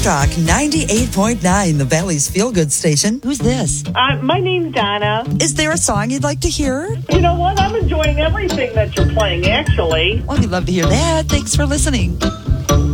Talk 98.9, the Valley's feel-good station. Who's this? My name's Donna. Is there a song you'd like to hear? You know what? I'm enjoying everything that you're playing, actually. Well, we'd love to hear that. Thanks for listening.